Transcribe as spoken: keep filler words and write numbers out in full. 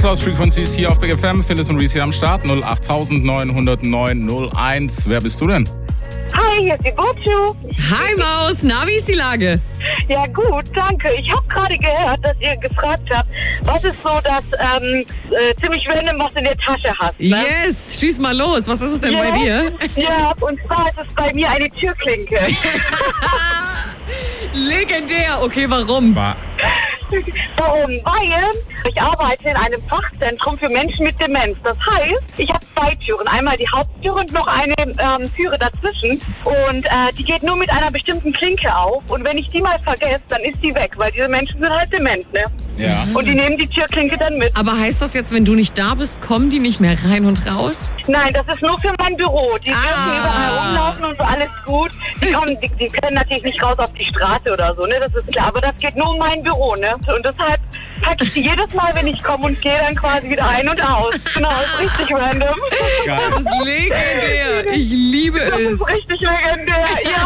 Lost Frequencies hier auf Big F M. Phyllis und Reese hier am Start. null acht neun null neun null eins. Wer bist du denn? Hi, hier ist die Bochu. Hi Maus, na, wie ist die Lage? Ja gut, danke. Ich habe gerade gehört, dass ihr gefragt habt, was ist so das ähm, äh, ziemlich random, was du in der Tasche hast, ne? Yes, schieß mal los. Was ist es denn yes. bei dir? Ja, und zwar ist es bei mir eine Türklinke. Legendär. Okay, warum? War. Warum? Weil ich arbeite in einem Fachzentrum für Menschen mit Demenz. Das heißt, ich habe zwei Türen. Einmal die Haupttür und noch eine ähm, Türe dazwischen. Und äh, die geht nur mit einer bestimmten Klinke auf. Und wenn ich die mal vergesse, dann ist die weg, weil diese Menschen sind halt dement, ne? Ja. Und die nehmen die Türklinke dann mit. Aber heißt das jetzt, wenn du nicht da bist, kommen die nicht mehr rein und raus? Nein, das ist nur für mein Büro. Die Ah. dürfen überall rumlaufen und so, alles gut. Die, kommen, die, die können natürlich nicht raus auf die Straße oder so, ne? Das ist klar. Aber das geht nur um mein Büro, ne? Und deshalb packe ich die jedes Mal, wenn ich komme, und gehe dann quasi wieder ein und aus. Genau, das ist richtig random. Geil. Das ist legendär. Ich liebe Das es. ist richtig legendär. Ja,